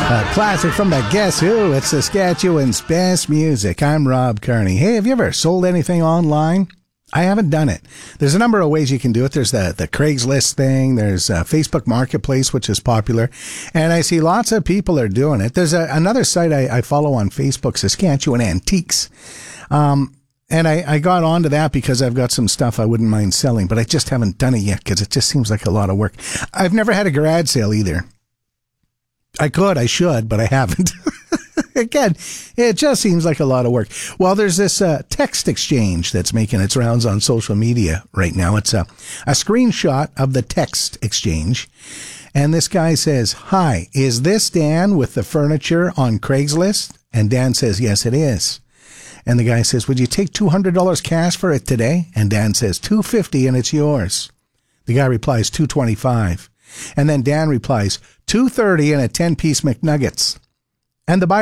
Classic from the Guess Who. It's Saskatchewan's best music. I'm Rob Kearney. Hey, have you ever sold anything online? I haven't done it. There's a number of ways you can do it. There's the Craigslist thing. There's Facebook Marketplace, which is popular. And I see lots of people are doing it. There's another site I follow on Facebook, Saskatchewan Antiques. And I got onto that because I've got some stuff I wouldn't mind selling, but I just haven't done it yet because it just seems like a lot of work. I've never had a garage sale either. I should, but I haven't. Again, it just seems like a lot of work. Well, there's this text exchange that's making its rounds on social media right now. It's a screenshot of the text exchange. And this guy says, "Hi, is this Dan with the furniture on Craigslist?" And Dan says, "Yes, it is." And the guy says, "Would you take $200 cash for it today?" And Dan says, $250 and it's yours. The guy replies, $225. And then Dan replies, $230 and a 10-piece McNuggets. And the buyer